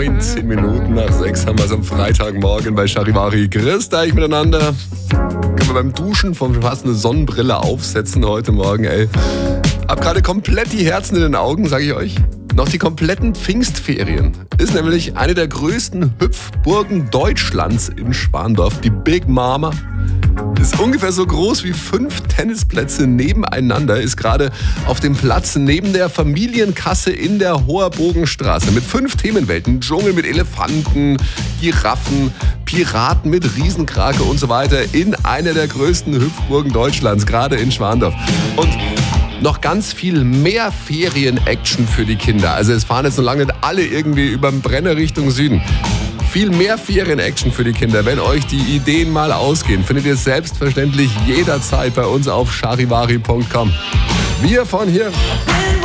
19 Minuten nach 6 haben wir es am Freitagmorgen bei Charivari. Grüßt euch miteinander. Können wir beim Duschen fast eine Sonnenbrille aufsetzen heute Morgen, ey. Hab gerade komplett die Herzen in den Augen, sag ich euch. Noch die kompletten Pfingstferien. Ist nämlich eine der größten Hüpfburgen Deutschlands in Schwandorf, die Big Mama. Ist ungefähr so groß wie 5 Tennisplätze nebeneinander, ist gerade auf dem Platz neben der Familienkasse in der Hoherbogenstraße mit 5 Themenwelten. Dschungel mit Elefanten, Giraffen, Piraten mit Riesenkrake und so weiter in einer der größten Hüpfburgen Deutschlands, gerade in Schwandorf. Und noch ganz viel mehr Ferien-Action für die Kinder. Also es fahren jetzt noch lange nicht alle irgendwie über den Brenner Richtung Süden. Viel mehr Ferien-Action für die Kinder. Wenn euch die Ideen mal ausgehen, findet ihr selbstverständlich jederzeit bei uns auf charivari.com. Wir von hier.